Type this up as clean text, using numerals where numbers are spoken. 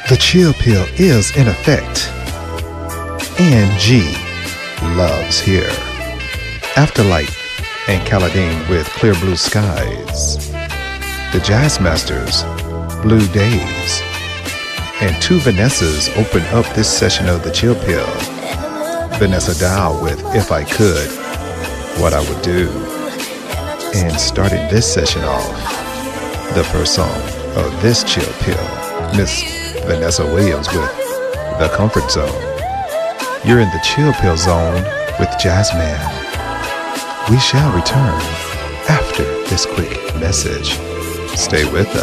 The chill pill is in effect. NG loves here. Afterlight and Caladine with Clear Blue Skies. The Jazzmasters, Blue Days. And two Vanessas open up this session of the Chill Pill. Vanessa Dow with If I Could, What I Would Do. And starting this session off, the first song of this Chill Pill, Miss Vanessa Williams with The Comfort Zone. You're in the Chill Pill Zone with Jazzman. We shall return after this quick message. Stay with us.